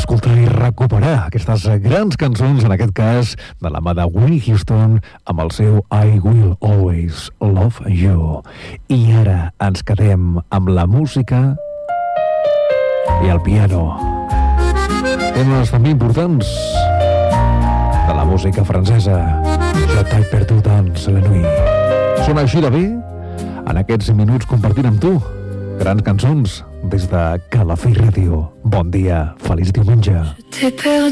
escoltar i recuperar aquestes grans cançons, en aquest cas de la mà de Whitney Houston, amb el seu I Will Always Love You. I ara ens quedem amb la música i el piano. Temes també importants de la música francesa. Je t'ai perdu dans la nuit. Sona així de bé en aquests minuts compartint amb tu grans cançons des de Calafell Ràdio. Bon dia, feliç diumenge.